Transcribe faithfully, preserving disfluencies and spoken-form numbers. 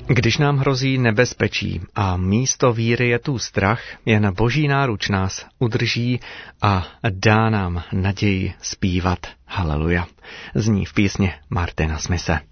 Když nám hrozí nebezpečí a místo víry je tu strach, jen Boží náruč nás udrží a dá nám naději zpívat haleluja. Zní v písni Martina Smise.